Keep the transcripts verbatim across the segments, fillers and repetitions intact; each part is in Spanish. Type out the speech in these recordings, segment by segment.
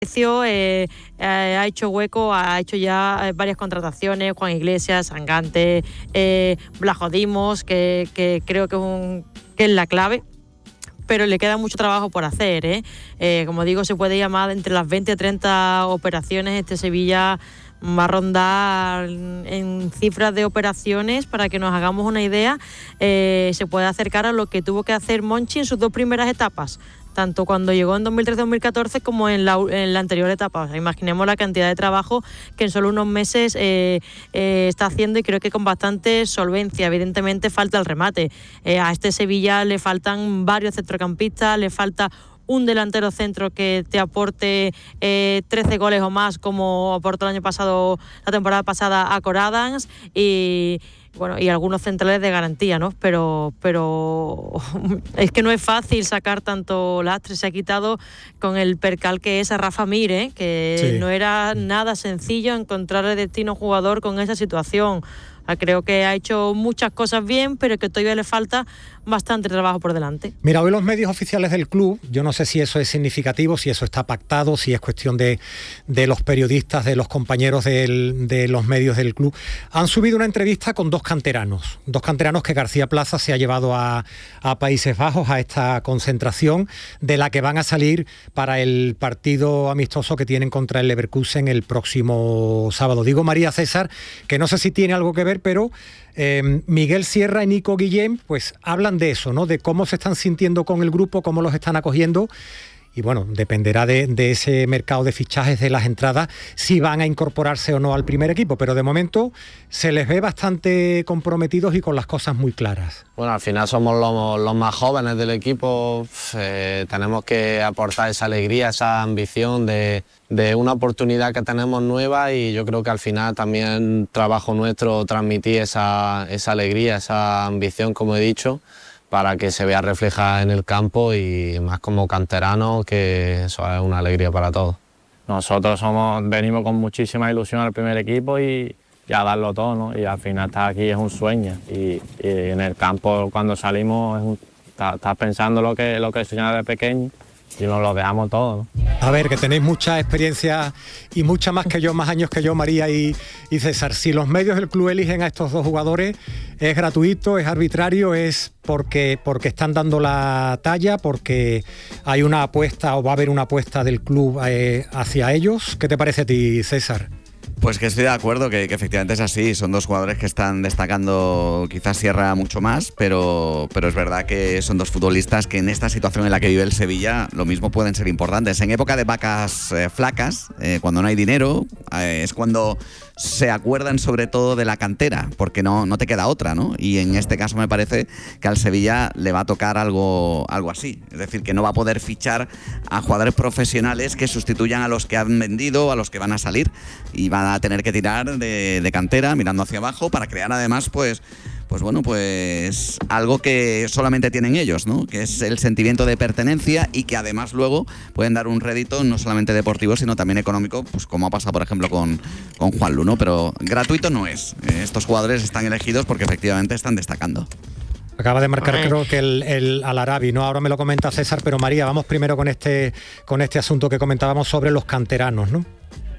Eh, eh, ha hecho hueco, ha hecho ya varias contrataciones, Juan Iglesias, Sangante, eh, Blajodimos, que, que creo que es, un, que es la clave, pero le queda mucho trabajo por hacer, ¿eh? Eh, como digo, se puede llamar entre las veinte y treinta operaciones. Este Sevilla va a rondar en cifras de operaciones, para que nos hagamos una idea, eh, se puede acercar a lo que tuvo que hacer Monchi en sus dos primeras etapas, tanto cuando llegó en dos mil trece dos mil catorce como en la, en la anterior etapa. O sea, imaginemos la cantidad de trabajo que en solo unos meses eh, eh, está haciendo, y creo que con bastante solvencia. Evidentemente falta el remate. Eh, a este Sevilla le faltan varios centrocampistas, le falta un delantero centro que te aporte eh, trece goles o más, como aportó el año pasado, la temporada pasada, a Coradans, y bueno, y algunos centrales de garantía, ¿no? Pero, pero es que no es fácil sacar tanto lastre. Se ha quitado con el percal que es a Rafa Mir, ¿eh? Que sí. No era nada sencillo encontrarle destino a un jugador con esa situación. Creo que ha hecho muchas cosas bien, pero que todavía le falta bastante trabajo por delante. Mira, hoy los medios oficiales del club, yo no sé si eso es significativo, si eso está pactado, si es cuestión de, de los periodistas, de los compañeros del, de los medios del club, han subido una entrevista con dos canteranos, dos canteranos que García Plaza se ha llevado a, a Países Bajos, a esta concentración, de la que van a salir para el partido amistoso que tienen contra el Leverkusen el próximo sábado. Digo María César, que no sé si tiene algo que ver, pero eh, Miguel Sierra y Nico Guillén pues hablan de eso, ¿no? De cómo se están sintiendo con el grupo, cómo los están acogiendo, y bueno, dependerá de, de ese mercado de fichajes, de las entradas, si van a incorporarse o no al primer equipo, pero de momento se les ve bastante comprometidos y con las cosas muy claras. Bueno, al final somos los, los más jóvenes del equipo, eh, tenemos que aportar esa alegría, esa ambición de, de una oportunidad que tenemos nueva, y yo creo que al final también trabajo nuestro transmitir esa, esa alegría, esa ambición, como he dicho, para que se vea reflejada en el campo, y más como canteranos, que eso es una alegría para todos. Nosotros somos, venimos con muchísima ilusión al primer equipo y, y a darlo todo, ¿no? Y al final estar aquí es un sueño, y, y en el campo cuando salimos es un, estás, estás pensando lo que, lo que soñaba de pequeño, y nos lo dejamos todo, ¿no? A ver, que tenéis mucha experiencia y mucha más que yo, más años que yo, María y, y César. Si los medios del club eligen a estos dos jugadores, ¿es gratuito, es arbitrario, es porque, porque están dando la talla, porque hay una apuesta o va a haber una apuesta del club eh, hacia ellos? ¿Qué te parece a ti, César? Pues que estoy de acuerdo, que, que efectivamente es así. Son dos jugadores que están destacando, quizás Sierra mucho más, pero, pero es verdad que son dos futbolistas que en esta situación en la que vive el Sevilla lo mismo pueden ser importantes. En época de vacas eh, flacas, eh, cuando no hay dinero, eh, es cuando se acuerdan sobre todo de la cantera, porque no, no te queda otra, ¿no? Y en este caso me parece que al Sevilla le va a tocar algo, algo así. Es decir, que no va a poder fichar a jugadores profesionales que sustituyan a los que han vendido, a los que van a salir, y van a tener que tirar de, de cantera, mirando hacia abajo, para crear además, pues, pues bueno, pues algo que solamente tienen ellos, ¿no? Que es el sentimiento de pertenencia, y que además luego pueden dar un rédito no solamente deportivo, sino también económico, pues como ha pasado, por ejemplo, con, con Juanlu, ¿no? Pero gratuito no es. Estos jugadores están elegidos porque efectivamente están destacando. Acaba de marcar, creo que el, el Al-Arabi, ¿no? Ahora me lo comenta César, pero María, vamos primero con este, con este asunto que comentábamos sobre los canteranos, ¿no?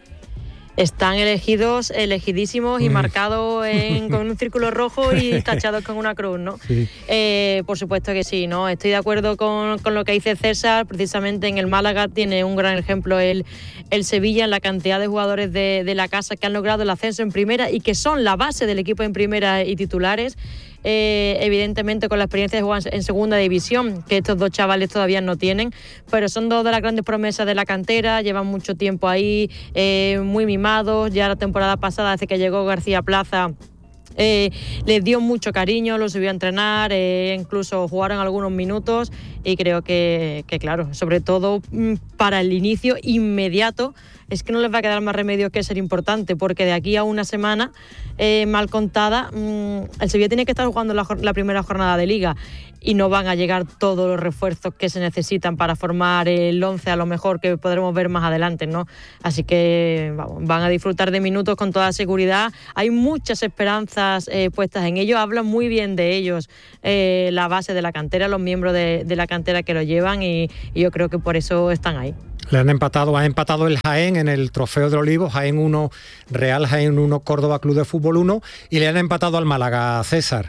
Están elegidos, elegidísimos y mm. marcados en, con un círculo rojo y tachados con una cruz, ¿no? Sí. Eh, por supuesto que sí, ¿no? Estoy de acuerdo con, con lo que dice César. Precisamente en el Málaga tiene un gran ejemplo el, el Sevilla, en la cantidad de jugadores de, de la casa que han logrado el ascenso en primera y que son la base del equipo en primera y titulares. Eh, evidentemente con la experiencia de jugar en segunda división, que estos dos chavales todavía no tienen, pero son dos de las grandes promesas de la cantera, llevan mucho tiempo ahí, eh, muy mimados. Ya la temporada pasada, desde que llegó García Plaza, Eh, les dio mucho cariño, los subió a entrenar, eh, incluso jugaron algunos minutos, y creo que, que claro, sobre todo para el inicio inmediato, es que no les va a quedar más remedio que ser importante, porque de aquí a una semana eh, mal contada, mmm, el Sevilla tiene que estar jugando la, la primera jornada de Liga. y no van a llegar todos los refuerzos que se necesitan para formar el once a lo mejor que podremos ver más adelante, ¿no? Así que vamos, van a disfrutar de minutos con toda seguridad. Hay muchas esperanzas eh, puestas en ellos, hablan muy bien de ellos eh, la base de la cantera, los miembros de, de la cantera que lo llevan y, y yo creo que por eso están ahí. Le han empatado, ha empatado el Jaén en el Trofeo del Olivo, Jaén uno, Real Jaén uno, Córdoba Club de Fútbol uno, y le han empatado al Málaga, César.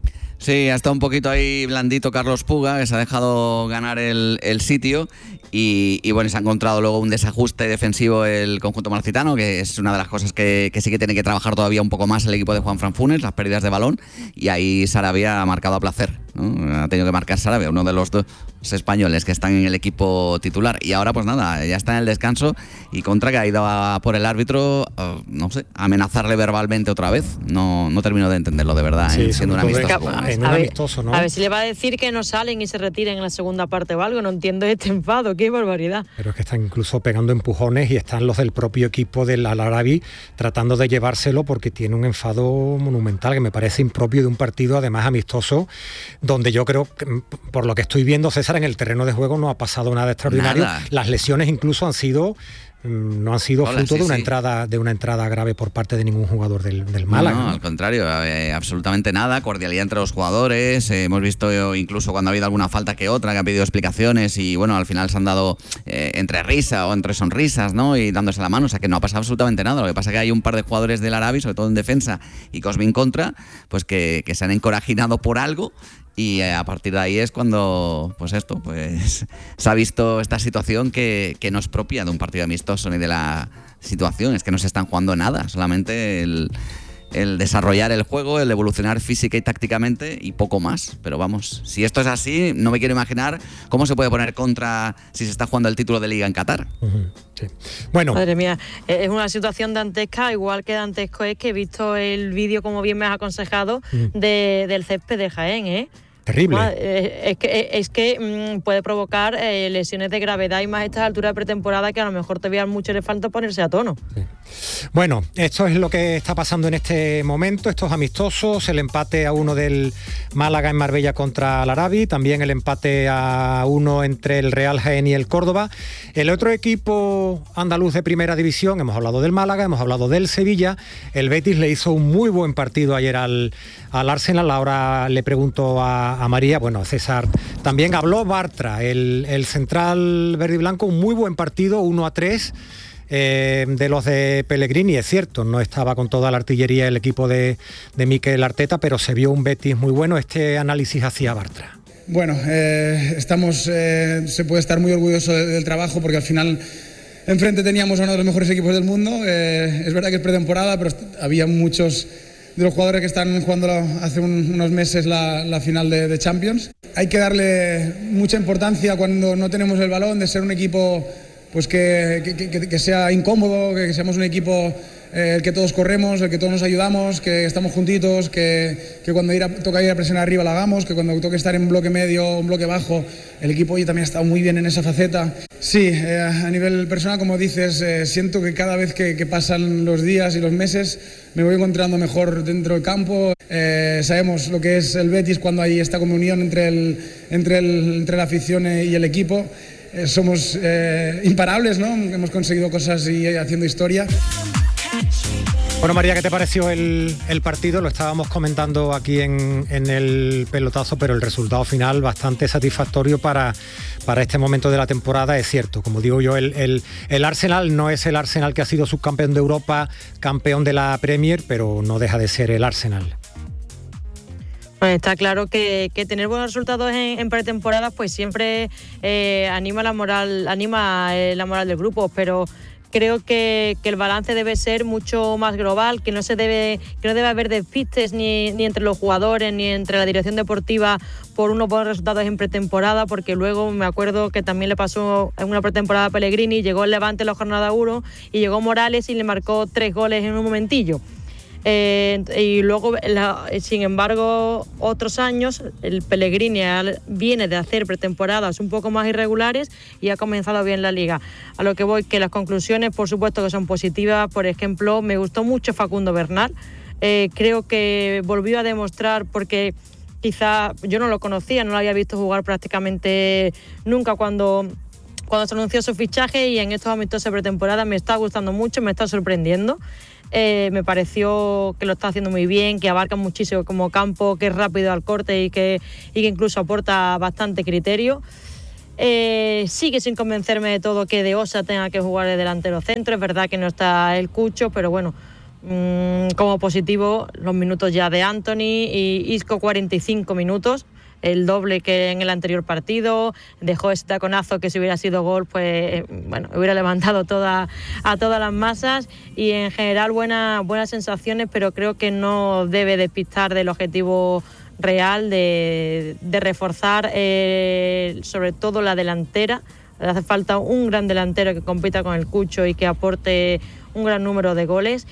Sí, ha estado un poquito ahí blandito Carlos Puga, que se ha dejado ganar el, el sitio y, y bueno, se ha encontrado luego un desajuste defensivo el conjunto malacitano, que es una de las cosas que, que sí que tiene que trabajar todavía un poco más el equipo de Juanfran Funes, las pérdidas de balón, y ahí Sarabia ha marcado a placer, ¿no? Ha tenido que marcar Sarabia, uno de los dos españoles que están en el equipo titular, y ahora pues nada, ya está en el descanso y Contra, que ha ido a por el árbitro, uh, no sé, a amenazarle verbalmente otra vez. No, no termino de entenderlo de verdad, sí, ¿eh? Siendo un amistoso. De, en un a, ver, amistoso, ¿no? A ver si le va a decir que no salen y se retiren en la segunda parte o algo. No entiendo este enfado, qué barbaridad. Pero es que están incluso pegando empujones y están los del propio equipo del Al-Arabi tratando de llevárselo porque tiene un enfado monumental que me parece impropio de un partido además amistoso, donde yo creo que, por lo que estoy viendo, César, en el terreno de juego no ha pasado nada extraordinario. Nada. Las lesiones incluso han sido no han sido Hola, fruto sí, de una sí. entrada de una entrada grave por parte de ningún jugador del, del Málaga. No, no, ¿no? al contrario, eh, absolutamente nada, cordialidad entre los jugadores, eh, hemos visto incluso cuando ha habido alguna falta que otra, que ha pedido explicaciones y bueno, al final se han dado eh, entre risa o entre sonrisas, ¿no? Y dándose la mano, o sea que no ha pasado absolutamente nada. Lo que pasa es que hay un par de jugadores del Arabi, sobre todo en defensa y Cosmin contra, pues que, que se han encorajinado por algo. Y a partir de ahí es cuando, pues esto, pues se ha visto esta situación que, que no es propia de un partido amistoso ni de la situación, es que no se están jugando nada, solamente el, el desarrollar el juego, el evolucionar física y tácticamente y poco más. Pero vamos, si esto es así, no me quiero imaginar cómo se puede poner contra si se está jugando el título de Liga en Qatar. Uh-huh, sí. Bueno. Madre mía, es una situación dantesca, igual que dantesco es que he visto el vídeo, como bien me has aconsejado, uh-huh. de, del césped de Jaén, ¿eh? Terrible. Es que, es que mmm, puede provocar eh, lesiones de gravedad y más a estas alturas de pretemporada que a lo mejor todavía mucho le falta ponerse a tono. Sí. Bueno, esto es lo que está pasando en este momento, estos amistosos, el empate a uno del Málaga en Marbella contra el Arabi, también el empate a uno entre el Real Jaén y el Córdoba. El otro equipo andaluz de primera división, hemos hablado del Málaga, hemos hablado del Sevilla, el Betis le hizo un muy buen partido ayer al, al Arsenal. Ahora le pregunto a, a María, bueno, a César, también habló Bartra, el, el central verde y blanco, un muy buen partido, uno a tres. Eh, de los de Pellegrini, es cierto, no estaba con toda la artillería el equipo de, de Mikel Arteta, pero se vio un Betis muy bueno. Este análisis hacía Bartra. Bueno, eh, estamos, eh, se puede estar muy orgulloso de, del trabajo porque al final enfrente teníamos a uno de los mejores equipos del mundo. Eh, es verdad que es pretemporada, pero había muchos de los jugadores que están jugando hace un, unos meses la, la final de, de Champions. Hay que darle mucha importancia cuando no tenemos el balón, de ser un equipo pues que, que, que, que sea incómodo, que, que seamos un equipo eh, el que todos corremos, el que todos nos ayudamos, que estamos juntitos, que, que cuando ir a, toca ir a presionar arriba la hagamos, que cuando toque estar en bloque medio o en bloque bajo, el equipo hoy también ha estado muy bien en esa faceta. Sí, eh, a nivel personal, como dices, eh, siento que cada vez que, que pasan los días y los meses me voy encontrando mejor dentro del campo. Eh, sabemos lo que es el Betis cuando hay esta comunión entre, el, entre, el, entre la afición y el equipo. Eh, somos eh, imparables, ¿no? Hemos conseguido cosas y haciendo historia. Bueno, María, ¿qué te pareció el, el partido? Lo estábamos comentando aquí en, en el pelotazo, pero el resultado final bastante satisfactorio para, para este momento de la temporada. Es cierto, como digo yo, el, el, el Arsenal no es el Arsenal que ha sido subcampeón de Europa, campeón de la Premier, pero no deja de ser el Arsenal. Pues está claro que, que tener buenos resultados en, en pretemporada pues siempre eh, anima la moral, anima eh, la moral del grupo, pero creo que, que el balance debe ser mucho más global, que no se debe, que no debe haber despistes ni, ni entre los jugadores ni entre la dirección deportiva por unos buenos resultados en pretemporada, porque luego me acuerdo que también le pasó en una pretemporada a Pellegrini, llegó el Levante en la jornada uno y llegó Morales y le marcó tres goles en un momentillo. Eh, y luego, la, sin embargo, otros años, el Pellegrini viene de hacer pretemporadas un poco más irregulares y ha comenzado bien la Liga. A lo que voy, que las conclusiones, por supuesto, que son positivas. Por ejemplo, me gustó mucho Facundo Bernal. Eh, creo que volvió a demostrar, porque quizá yo no lo conocía, no lo había visto jugar prácticamente nunca cuando, cuando se anunció su fichaje, y en estos amistosos de pretemporada me está gustando mucho, me está sorprendiendo. Eh, me pareció que lo está haciendo muy bien, que abarca muchísimo como campo, que es rápido al corte y que, y que incluso aporta bastante criterio. Eh, sigue sin convencerme de todo que De Osa tenga que jugar de delantero centro. Es verdad que no está el Cucho, pero bueno, mmm, como positivo los minutos ya de Anthony y Isco, cuarenta y cinco minutos, el doble que en el anterior partido. Dejó ese taconazo que si hubiera sido gol, pues bueno, hubiera levantado toda, a todas las masas, y en general buena, buenas sensaciones, pero creo que no debe despistar del objetivo real de, de reforzar eh, sobre todo la delantera. Le hace falta un gran delantero que compita con el Cucho y que aporte un gran número de goles,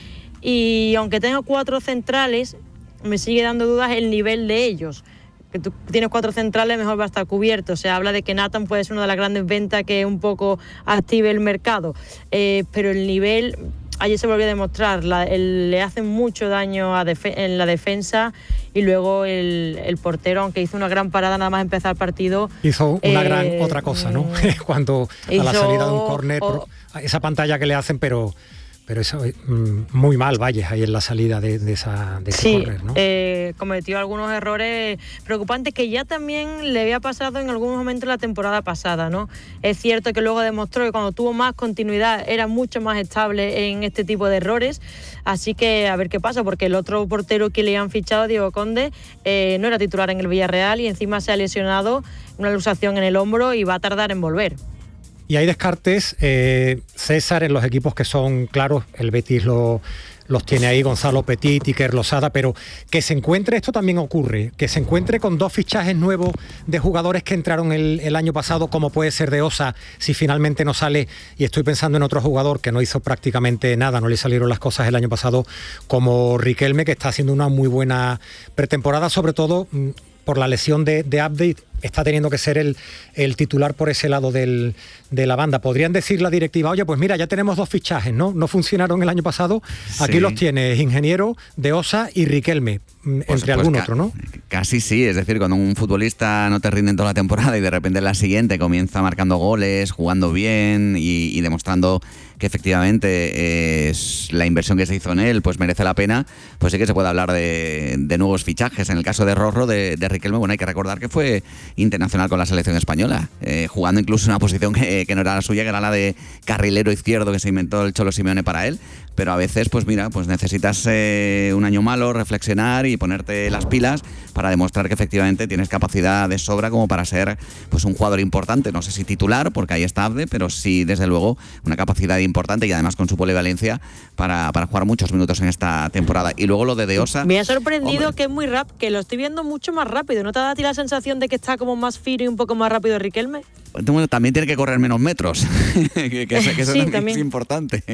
y aunque tenga cuatro centrales me sigue dando dudas el nivel de ellos. Que tú tienes cuatro centrales, mejor va a estar cubierto. Se habla de que Nathan puede ser una de las grandes ventas que un poco active el mercado, eh, pero el nivel, ayer se volvió a demostrar, la, el, le hace mucho daño a def- en la defensa, y luego el, el portero, aunque hizo una gran parada nada más empezar el partido, hizo una eh, gran otra cosa, ¿no? Cuando a la salida de un córner, o, esa pantalla que le hacen, pero pero eso mmm, muy mal, Valles, ahí en la salida de, de esa de ese sí, córner, ¿no? Eh, cometió algunos errores preocupantes que ya también le había pasado en algún momento en la temporada pasada, ¿no? Es cierto que luego demostró que cuando tuvo más continuidad era mucho más estable en este tipo de errores, así que a ver qué pasa, porque el otro portero que le han fichado, Diego Conde, eh, no era titular en el Villarreal y encima se ha lesionado, una luxación en el hombro, y va a tardar en volver. Y hay descartes, eh, César, en los equipos que son claros, el Betis lo, los tiene ahí, Gonzalo Petit, Iker Losada, pero que se encuentre, esto también ocurre, que se encuentre con dos fichajes nuevos de jugadores que entraron el, el año pasado, como puede ser De Osa, si finalmente no sale, y estoy pensando en otro jugador que no hizo prácticamente nada, no le salieron las cosas el año pasado, como Riquelme, que está haciendo una muy buena pretemporada, sobre todo por la lesión de, de Abde, está teniendo que ser el, el titular por ese lado del, de la banda. Podrían decir la directiva, oye, pues mira, ya tenemos dos fichajes, ¿no? No funcionaron el año pasado, aquí sí. Los tienes, Ingeniero, De Osa y Riquelme, pues, entre pues algún ca- otro, ¿no? Casi sí, es decir, cuando un futbolista no te rinde en toda la temporada y de repente en la siguiente comienza marcando goles, jugando bien y, y demostrando que efectivamente es la inversión que se hizo en él pues merece la pena, pues sí que se puede hablar de, de nuevos fichajes. En el caso de Rorro, de, de Riquelme, bueno, hay que recordar que fue internacional con la selección española, eh, jugando incluso en una posición que, que no era la suya, que era la de carrilero izquierdo que se inventó el Cholo Simeone para él, pero a veces pues mira, pues necesitas eh, un año malo, reflexionar y ponerte las pilas para demostrar que efectivamente tienes capacidad de sobra como para ser pues un jugador importante, no sé si titular, porque ahí está Abde, pero sí desde luego una capacidad importante, y además con su polivalencia para, para jugar muchos minutos en esta temporada. Y luego lo de De Osa, me ha sorprendido, hombre, que es muy rápido, que lo estoy viendo mucho más rápido. ¿No te da a ti la sensación de que está como más fino y un poco más rápido Riquelme? Bueno, también tiene que correr menos metros, que, que, eso, que eso sí, también, también es importante.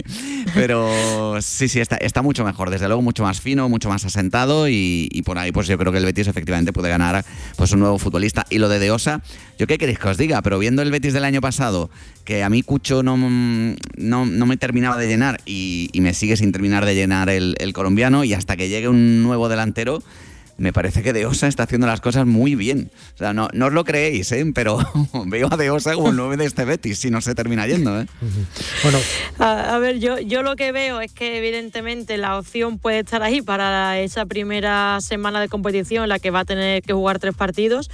Pero sí, sí, está, está mucho mejor, desde luego mucho más fino, mucho más asentado, y, y por ahí pues yo creo que el Betis efectivamente puede ganar pues un nuevo futbolista. Y lo de De Osa, yo qué queréis que os diga, pero viendo el Betis del año pasado, que a mí Cucho no, no, no me terminaba de llenar y, y me sigue sin terminar de llenar el, el colombiano, y hasta que llegue un nuevo delantero, me parece que De Osa está haciendo las cosas muy bien. O sea, no, no os lo creéis, ¿eh? Pero veo a De Osa como el nueve de este Betis, si no se termina yendo, ¿eh? Bueno, a, a ver, yo, yo lo que veo es que evidentemente la opción puede estar ahí para esa primera semana de competición en la que va a tener que jugar tres partidos,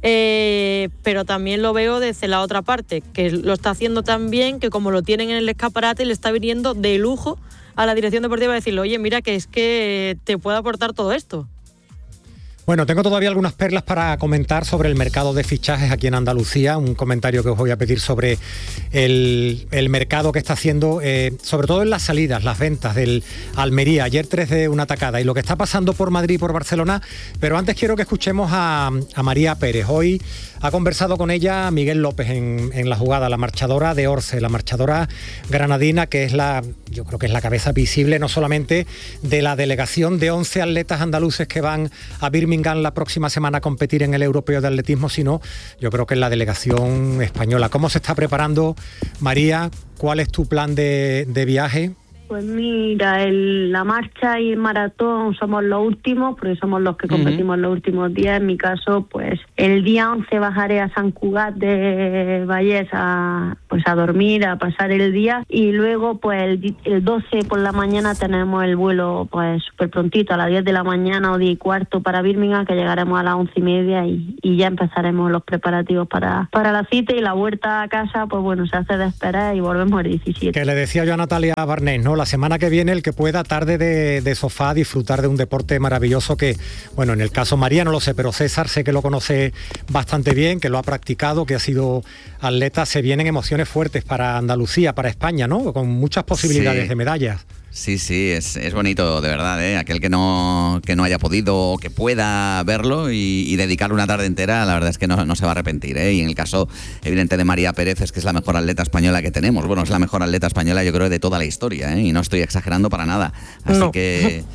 eh, pero también lo veo desde la otra parte, que lo está haciendo tan bien que como lo tienen en el escaparate le está viniendo de lujo a la dirección deportiva a decirle, oye, mira que es que te puede aportar todo esto. Bueno, tengo todavía algunas perlas para comentar sobre el mercado de fichajes aquí en Andalucía, un comentario que os voy a pedir sobre el, el mercado que está haciendo, eh, sobre todo en las salidas, las ventas del Almería, ayer tres de una tacada, y lo que está pasando por Madrid y por Barcelona, pero antes quiero que escuchemos a, a María Pérez. Hoy ha conversado con ella Miguel López en, en la jugada, la marchadora de Orce, la marchadora granadina, que es la, yo creo que es la cabeza visible no solamente de la delegación de once atletas andaluces que van a Birmingham la próxima semana a competir en el Europeo de Atletismo, sino yo creo que es la delegación española. ¿Cómo se está preparando, María? ¿Cuál es tu plan de, de viaje? Pues mira, el, la marcha y el maratón somos los últimos, porque somos los que competimos uh-huh. los últimos días. En mi caso, pues el día once bajaré a Sant Cugat de Vallès a, pues a dormir, a pasar el día. Y luego, pues el, el doce por la mañana tenemos el vuelo pues súper prontito, a las diez de la mañana o diez y cuarto para Birmingham, que llegaremos a las once y media y, y ya empezaremos los preparativos para, para la cita. Y la vuelta a casa, pues bueno, se hace de esperar y volvemos el diecisiete. Que le decía yo a Natalia Barnés, ¿no? La semana que viene el que pueda tarde de, de sofá disfrutar de un deporte maravilloso que, bueno, en el caso María no lo sé, pero César sé que lo conoce bastante bien, que lo ha practicado, que ha sido atleta. Se vienen emociones fuertes para Andalucía, para España, ¿no? Con muchas posibilidades sí. de medallas. Sí, sí, es, es bonito, de verdad, ¿eh? Aquel que no, que no haya podido o que pueda verlo y, y dedicarle una tarde entera, la verdad es que no, no se va a arrepentir, ¿eh? Y en el caso evidente de María Pérez, es que es la mejor atleta española que tenemos. Bueno, es la mejor atleta española, yo creo, de toda la historia, ¿eh? Y no estoy exagerando para nada. Así no. que...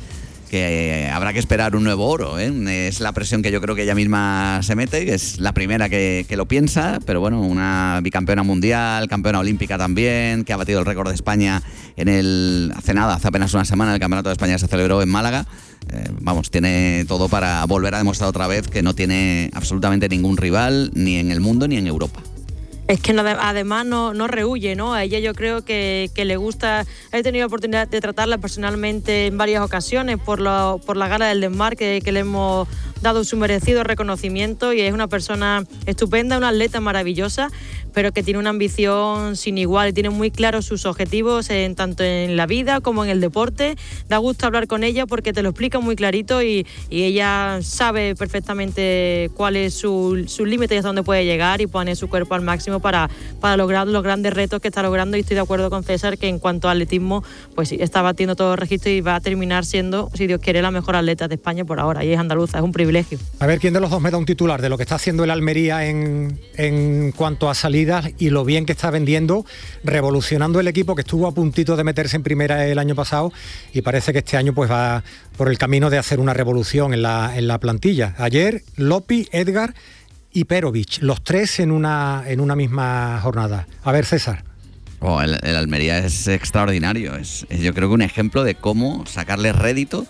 que habrá que esperar un nuevo oro, ¿eh? Es la presión que yo creo que ella misma se mete, que es la primera que, que lo piensa, pero bueno, una bicampeona mundial, campeona olímpica también, que ha batido el récord de España en el hace nada, hace apenas una semana, el Campeonato de España se celebró en Málaga. Eh, vamos, tiene todo para volver a demostrar otra vez que no tiene absolutamente ningún rival, ni en el mundo ni en Europa. Es que no, además no, no rehuye, ¿no? A ella yo creo que, que le gusta. He tenido oportunidad de tratarla personalmente en varias ocasiones por, lo, por la gala del Desmar, que, que le hemos dado su merecido reconocimiento, y es una persona estupenda, una atleta maravillosa, pero que tiene una ambición sin igual y tiene muy claros sus objetivos en, tanto en la vida como en el deporte. Da gusto hablar con ella porque te lo explica muy clarito y, y ella sabe perfectamente cuál es su, su límite y hasta dónde puede llegar y pone su cuerpo al máximo para, para lograr los grandes retos que está logrando. Y estoy de acuerdo con César que en cuanto a atletismo, pues sí, está batiendo todo el registro y va a terminar siendo, si Dios quiere, la mejor atleta de España por ahora, y es andaluza, es un privilegio. A ver quién de los dos me da un titular de lo que está haciendo el Almería en, en cuanto a salidas y lo bien que está vendiendo, revolucionando el equipo que estuvo a puntito de meterse en primera el año pasado, y parece que este año pues va por el camino de hacer una revolución en la, en la plantilla. Ayer Lopi, Edgar y Perovic, los tres en una, en una misma jornada. A ver, César. Oh, el, el Almería es extraordinario, es, es yo creo que un ejemplo de cómo sacarle rédito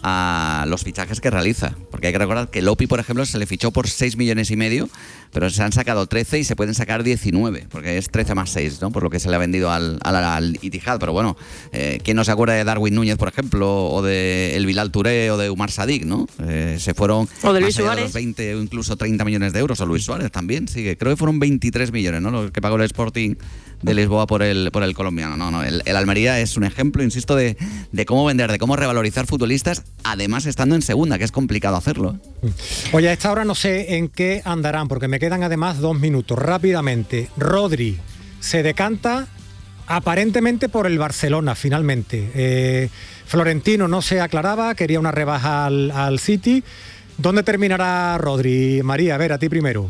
a los fichajes que realiza, porque hay que recordar que Lopi, por ejemplo, se le fichó por seis millones y medio, pero se han sacado trece y se pueden sacar diecinueve, porque es trece más seis, ¿no? Por lo que se le ha vendido al, al, al Itihad. Pero bueno, eh, ¿quién no se acuerda de Darwin Núñez, por ejemplo, o de el Bilal Touré o de Umar Sadik, ¿no? Eh, se fueron o de Luis más allá Suárez, de los veinte o incluso treinta millones de euros, o Luis Suárez también, sigue, creo que fueron veintitrés millones, ¿no? Lo que pagó el Sporting de Lisboa por el, por el colombiano. No, no, el, el Almería es un ejemplo, insisto, de, de cómo vender, de cómo revalorizar futbolistas, además estando en segunda, que es complicado hacerlo. Oye, a esta hora no sé en qué andarán, porque me quedan además dos minutos. Rápidamente, Rodri se decanta aparentemente por el Barcelona, finalmente. Eh, Florentino no se aclaraba, quería una rebaja al, al City. ¿Dónde terminará Rodri? María, a ver, a ti primero.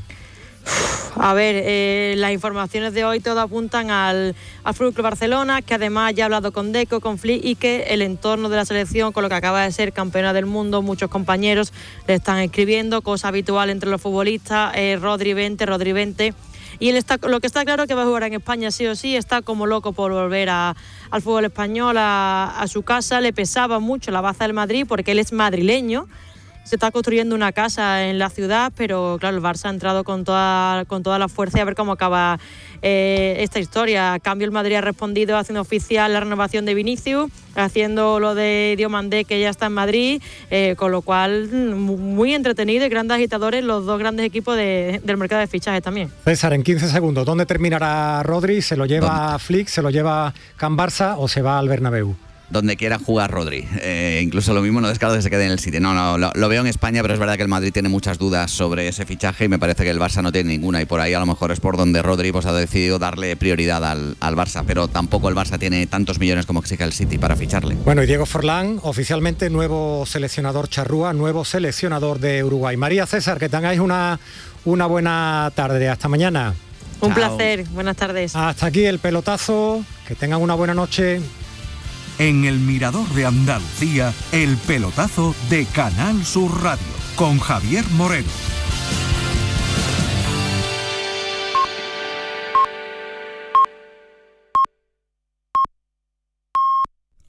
A ver, eh, las informaciones de hoy todo apuntan al, al F C Barcelona, que además ya ha hablado con Deco, con Flick, y que el entorno de la selección, con lo que acaba de ser campeona del mundo, muchos compañeros le están escribiendo, cosa habitual entre los futbolistas, eh, Rodri vente, Rodri vente. Y él está, lo que está claro es que va a jugar en España sí o sí, está como loco por volver a, al fútbol español, a, a su casa. Le pesaba mucho la baza del Madrid porque él es madrileño. Se está construyendo una casa en la ciudad, pero claro, el Barça ha entrado con toda, con toda la fuerza y a ver cómo acaba eh, esta historia. A cambio, el Madrid ha respondido haciendo oficial la renovación de Vinicius, haciendo lo de Diomandé, que ya está en Madrid, eh, con lo cual muy entretenido y grandes agitadores los dos grandes equipos de, del mercado de fichajes también. César, en quince segundos, ¿dónde terminará Rodri? ¿Se lo lleva a Flick, se lo lleva Can Barça o se va al Bernabéu? Donde quiera jugar Rodri. Eh, incluso lo mismo no descarto que se quede en el City. No, no, lo, lo veo en España, pero es verdad que el Madrid tiene muchas dudas sobre ese fichaje y me parece que el Barça no tiene ninguna, y por ahí a lo mejor es por donde Rodri pues, ha decidido darle prioridad al, al Barça, pero tampoco el Barça tiene tantos millones como exige el City para ficharle. Bueno, y Diego Forlán, oficialmente nuevo seleccionador charrúa, nuevo seleccionador de Uruguay. María, César, que tengáis una, una buena tarde. Hasta mañana. Un Chao. Placer. Buenas tardes. Hasta aquí el pelotazo. Que tengan una buena noche. En el Mirador de Andalucía, el pelotazo de Canal Sur Radio, con Javier Moreno.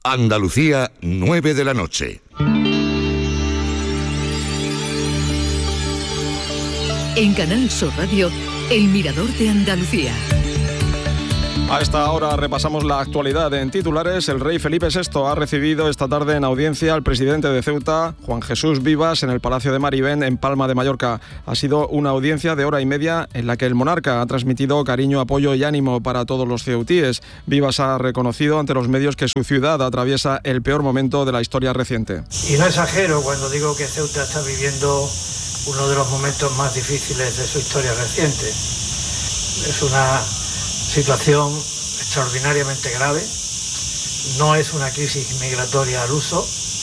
Andalucía, nueve de la noche. En Canal Sur Radio, El Mirador de Andalucía. A esta hora repasamos la actualidad en titulares. El rey Felipe sexto ha recibido esta tarde en audiencia al presidente de Ceuta, Juan Jesús Vivas, en el Palacio de Marivén, en Palma de Mallorca. Ha sido una audiencia de hora y media en la que el monarca ha transmitido cariño, apoyo y ánimo para todos los ceutíes. Vivas ha reconocido ante los medios que su ciudad atraviesa el peor momento de la historia reciente. Y no exagero cuando digo que Ceuta está viviendo uno de los momentos más difíciles de su historia reciente. Es una situación extraordinariamente grave, no es una crisis migratoria al uso,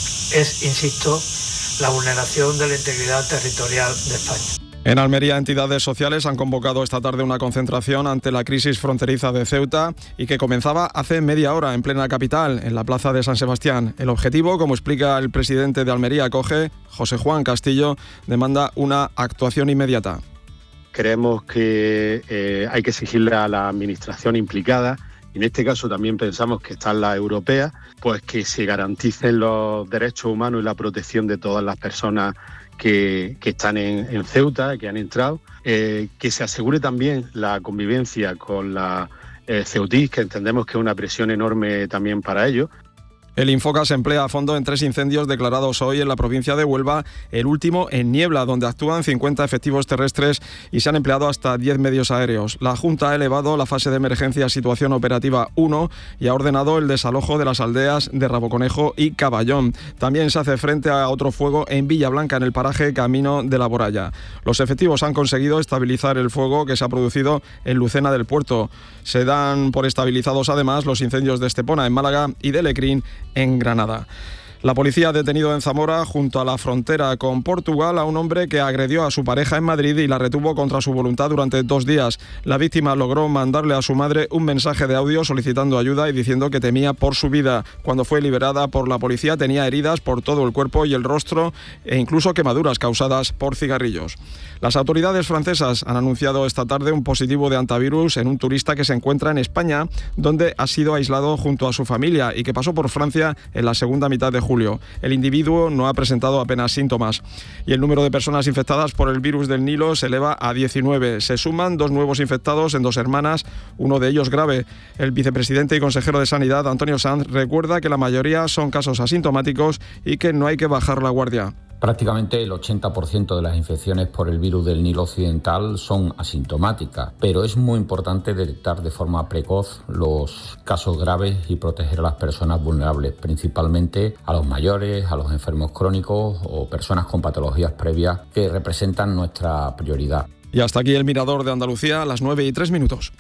es, insisto, la vulneración de la integridad territorial de España. En Almería, entidades sociales han convocado esta tarde una concentración ante la crisis fronteriza de Ceuta y que comenzaba hace media hora en plena capital, en la plaza de San Sebastián. El objetivo, como explica el presidente de Almería Acoge, José Juan Castillo, demanda una actuación inmediata. Creemos que eh, hay que exigirle a la administración implicada, y en este caso también pensamos que están las europeas, pues que se garanticen los derechos humanos y la protección de todas las personas que, que están en, en Ceuta, que han entrado, eh, que se asegure también la convivencia con la eh, ceutís, que entendemos que es una presión enorme también para ellos. El Infoca se emplea a fondo en tres incendios declarados hoy en la provincia de Huelva, el último en Niebla, donde actúan cincuenta efectivos terrestres y se han empleado hasta diez medios aéreos. La Junta ha elevado la fase de emergencia a situación operativa uno y ha ordenado el desalojo de las aldeas de Raboconejo y Caballón. También se hace frente a otro fuego en Villablanca, en el paraje Camino de la Boralla. Los efectivos han conseguido estabilizar el fuego que se ha producido en Lucena del Puerto. Se dan por estabilizados además los incendios de Estepona, en Málaga, y de Lecrín, en Granada. La policía ha detenido en Zamora, junto a la frontera con Portugal, a un hombre que agredió a su pareja en Madrid y la retuvo contra su voluntad durante dos días. La víctima logró mandarle a su madre un mensaje de audio solicitando ayuda y diciendo que temía por su vida. Cuando fue liberada por la policía tenía heridas por todo el cuerpo y el rostro e incluso quemaduras causadas por cigarrillos. Las autoridades francesas han anunciado esta tarde un positivo de antivirus en un turista que se encuentra en España, donde ha sido aislado junto a su familia y que pasó por Francia en la segunda mitad de julio. El individuo no ha presentado apenas síntomas. Y el número de personas infectadas por el virus del Nilo se eleva a diecinueve. Se suman dos nuevos infectados en Dos Hermanas, uno de ellos grave. El vicepresidente y consejero de Sanidad, Antonio Sanz, recuerda que la mayoría son casos asintomáticos y que no hay que bajar la guardia. Prácticamente el ochenta por ciento de las infecciones por el virus del Nilo Occidental son asintomáticas, pero es muy importante detectar de forma precoz los casos graves y proteger a las personas vulnerables, principalmente a los mayores, a los enfermos crónicos o personas con patologías previas que representan nuestra prioridad. Y hasta aquí el Mirador de Andalucía, a las nueve y tres minutos.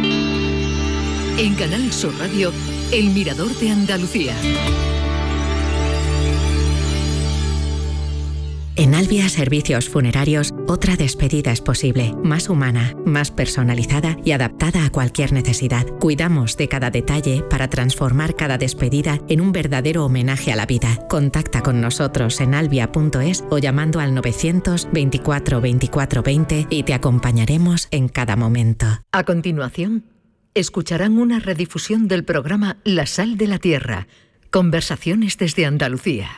En Canal Sur Radio, El Mirador de Andalucía. En Albia Servicios Funerarios, otra despedida es posible, más humana, más personalizada y adaptada a cualquier necesidad. Cuidamos de cada detalle para transformar cada despedida en un verdadero homenaje a la vida. Contacta con nosotros en albia punto es o llamando al novecientos veinticuatro veinticuatro veinte y te acompañaremos en cada momento. A continuación, escucharán una redifusión del programa La Sal de la Tierra, conversaciones desde Andalucía.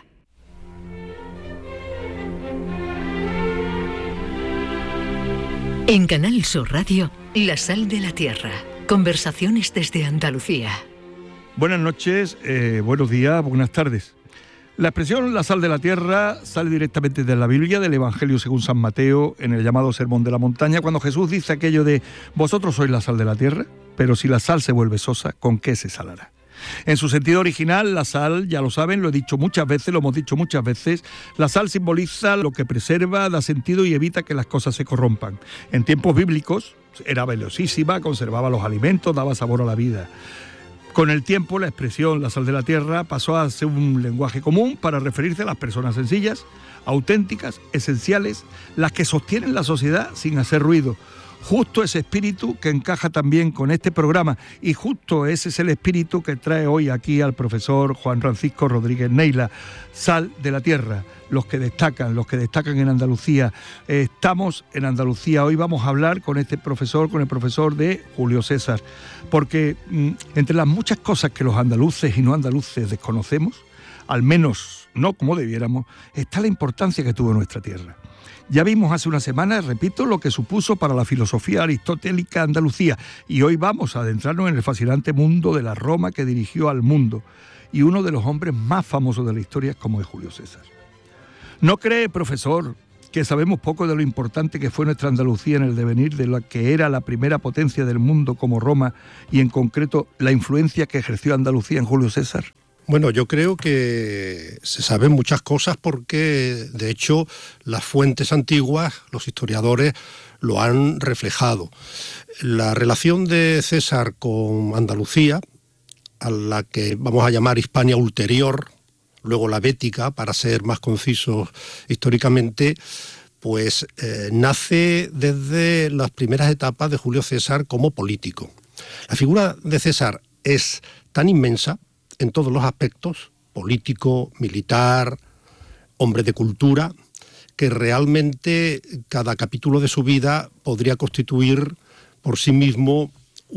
En Canal Sur Radio, La Sal de la Tierra, conversaciones desde Andalucía. Buenas noches, eh, buenos días, buenas tardes. La expresión la sal de la tierra sale directamente de la Biblia, del Evangelio según San Mateo, en el llamado Sermón de la Montaña, cuando Jesús dice aquello de vosotros sois la sal de la tierra, pero si la sal se vuelve sosa, ¿con qué se salará? En su sentido original, la sal, ya lo saben, lo he dicho muchas veces, lo hemos dicho muchas veces, la sal simboliza lo que preserva, da sentido y evita que las cosas se corrompan. En tiempos bíblicos era valiosísima, conservaba los alimentos, daba sabor a la vida. Con el tiempo, la expresión la sal de la tierra pasó a ser un lenguaje común para referirse a las personas sencillas, auténticas, esenciales, las que sostienen la sociedad sin hacer ruido, Justo ese espíritu que encaja también con este programa, y justo ese es el espíritu que trae hoy aquí al profesor Juan Francisco Rodríguez Neila. Sal de la Tierra, los que destacan, los que destacan en Andalucía. Estamos en Andalucía, hoy vamos a hablar con este profesor, con el profesor de Julio César, porque mmm, entre las muchas cosas que los andaluces y no andaluces desconocemos, al menos no como debiéramos, está la importancia que tuvo nuestra tierra. Ya vimos hace una semana, repito, lo que supuso para la filosofía aristotélica Andalucía, y hoy vamos a adentrarnos en el fascinante mundo de la Roma que dirigió al mundo, y uno de los hombres más famosos de la historia como es Julio César. ¿No cree, profesor, que sabemos poco de lo importante que fue nuestra Andalucía en el devenir de la que era la primera potencia del mundo como Roma, y en concreto la influencia que ejerció Andalucía en Julio César? Bueno, yo creo que se saben muchas cosas porque, de hecho, las fuentes antiguas, los historiadores, lo han reflejado. La relación de César con Andalucía, a la que vamos a llamar Hispania Ulterior, luego la Bética, para ser más concisos históricamente, pues eh, nace desde las primeras etapas de Julio César como político. La figura de César es tan inmensa en todos los aspectos, político, militar, hombre de cultura, que realmente cada capítulo de su vida podría constituir por sí mismo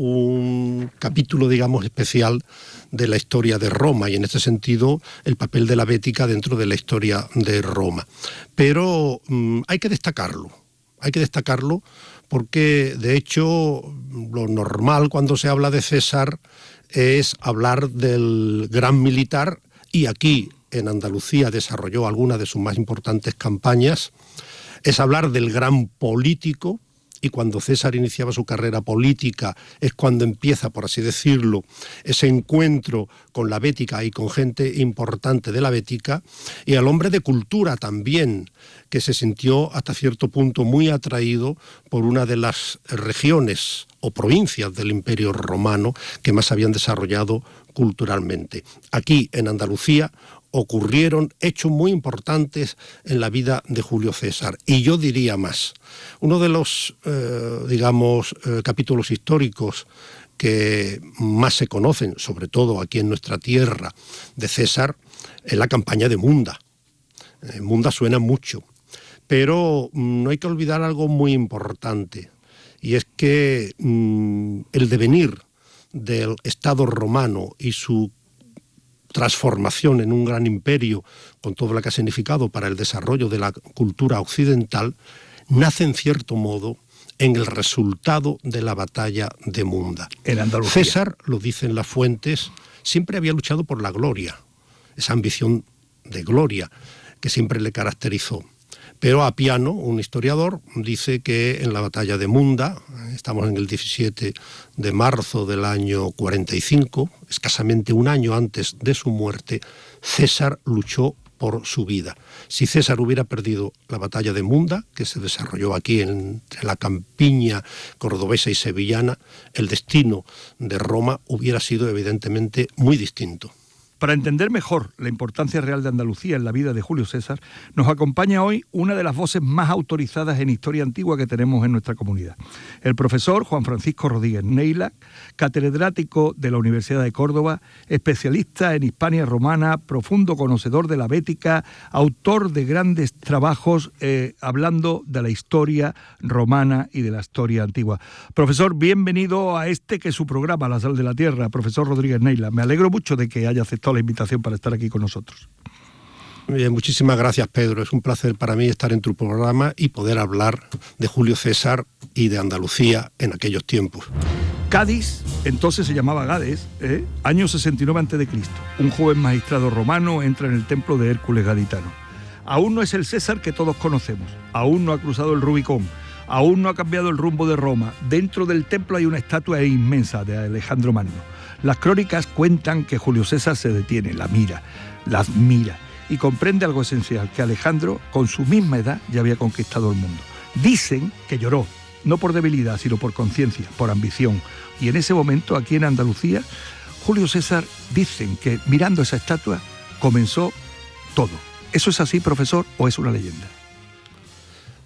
un capítulo, digamos, especial de la historia de Roma, y en este sentido el papel de la Bética dentro de la historia de Roma. Pero mmm, hay que destacarlo, hay que destacarlo porque, de hecho, lo normal cuando se habla de César es hablar del gran militar, y aquí en Andalucía desarrolló algunas de sus más importantes campañas, es hablar del gran político, y cuando César iniciaba su carrera política es cuando empieza, por así decirlo, ese encuentro con la Bética y con gente importante de la Bética, y al hombre de cultura también, que se sintió hasta cierto punto muy atraído por una de las regiones o provincias del Imperio Romano que más habían desarrollado culturalmente. Aquí, en Andalucía, ocurrieron hechos muy importantes en la vida de Julio César. Y yo diría más, uno de los, eh, digamos, eh, capítulos históricos que más se conocen, sobre todo aquí en nuestra tierra, de César, es la campaña de Munda. Eh, Munda suena mucho, pero mm, no hay que olvidar algo muy importante, y es que mmm, el devenir del Estado romano y su transformación en un gran imperio, con todo lo que ha significado para el desarrollo de la cultura occidental, nace en cierto modo en el resultado de la batalla de Munda. En Andalucía. César, lo dicen las fuentes, siempre había luchado por la gloria, esa ambición de gloria que siempre le caracterizó. Pero Apiano, un historiador, dice que en la batalla de Munda, estamos en el diecisiete de marzo del año cuarenta y cinco, escasamente un año antes de su muerte, César luchó por su vida. Si César hubiera perdido la batalla de Munda, que se desarrolló aquí entre la campiña cordobesa y sevillana, el destino de Roma hubiera sido evidentemente muy distinto. Para entender mejor la importancia real de Andalucía en la vida de Julio César, nos acompaña hoy una de las voces más autorizadas en historia antigua que tenemos en nuestra comunidad. El profesor Juan Francisco Rodríguez Neila, catedrático de la Universidad de Córdoba, especialista en Hispania romana, profundo conocedor de la Bética, autor de grandes trabajos eh, hablando de la historia romana y de la historia antigua. Profesor, bienvenido a este que es su programa, La Sal de la Tierra, profesor Rodríguez Neila. Me alegro mucho de que haya aceptado la invitación para estar aquí con nosotros. Bien, muchísimas gracias, Pedro. Es un placer para mí estar en tu programa y poder hablar de Julio César y de Andalucía en aquellos tiempos. Cádiz, entonces se llamaba Gades, ¿eh? año sesenta y nueve antes de Cristo. Un joven magistrado romano entra en el templo de Hércules Gaditano. Aún no es el César que todos conocemos, aún no ha cruzado el Rubicón, aún no ha cambiado el rumbo de Roma. Dentro del templo hay una estatua inmensa de Alejandro Magno. Las crónicas cuentan que Julio César se detiene, la mira, la admira y comprende algo esencial, que Alejandro, con su misma edad, ya había conquistado el mundo. Dicen que lloró, no por debilidad, sino por conciencia, por ambición. Y en ese momento, aquí en Andalucía, Julio César, dicen que mirando esa estatua comenzó todo. ¿Eso es así, profesor, o es una leyenda?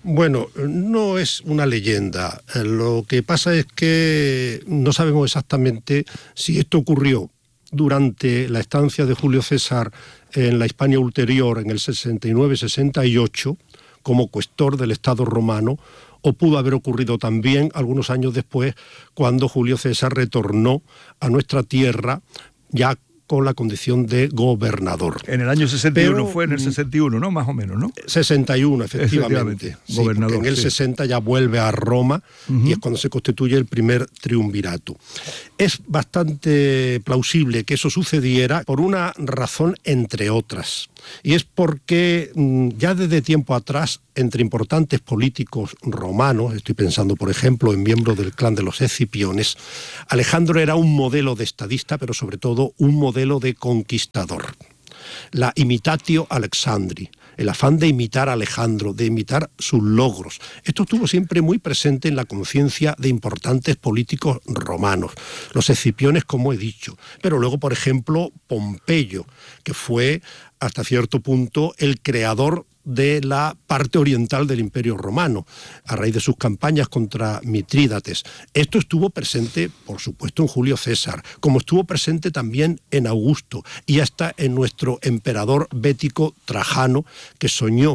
Bueno, no es una leyenda. Lo que pasa es que no sabemos exactamente si esto ocurrió durante la estancia de Julio César en la Hispania Ulterior en el sesenta y nueve sesenta y ocho, como cuestor del Estado romano, o pudo haber ocurrido también algunos años después, cuando Julio César retornó a nuestra tierra ya con la condición de gobernador. En el año sesenta y uno, Pero, fue en el sesenta y uno, ¿no? Más o menos, ¿no? sesenta y uno, efectivamente. efectivamente. Sí, Gobernador, porque en el sí. sesenta ya vuelve a Roma, Uh-huh. y es cuando se constituye el primer triunvirato. Es bastante plausible que eso sucediera por una razón entre otras, y es porque mm, ya desde tiempo atrás, entre importantes políticos romanos, estoy pensando por ejemplo en miembros del clan de los Escipiones, Alejandro era un modelo de estadista, pero sobre todo un modelo de conquistador. La imitatio Alexandri, el afán de imitar a Alejandro, de imitar sus logros. Esto estuvo siempre muy presente en la conciencia de importantes políticos romanos, los escipiones, como he dicho, pero luego, por ejemplo, Pompeyo, que fue hasta cierto punto el creador de la parte oriental del Imperio Romano, a raíz de sus campañas contra Mitrídates. Esto estuvo presente, por supuesto, en Julio César, como estuvo presente también en Augusto y hasta en nuestro emperador bético Trajano, que soñó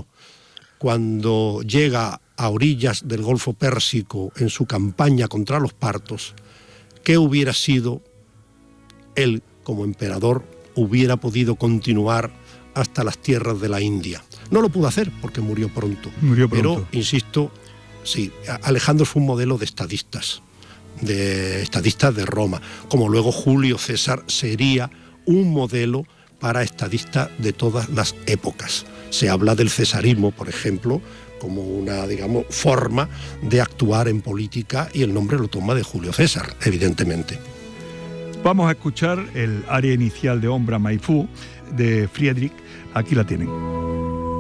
cuando llega a orillas del Golfo Pérsico en su campaña contra los partos, que hubiera sido él, como emperador, hubiera podido continuar hasta las tierras de la India. No lo pudo hacer porque murió pronto. Murió pronto. Pero, insisto, sí, Alejandro fue un modelo de estadistas, de estadistas de Roma, como luego Julio César sería un modelo para estadistas de todas las épocas. Se habla del cesarismo, por ejemplo, como una, digamos, forma de actuar en política, y el nombre lo toma de Julio César, evidentemente. Vamos a escuchar el aria inicial de Ombra Maifú de Friedrich. Aquí la tienen.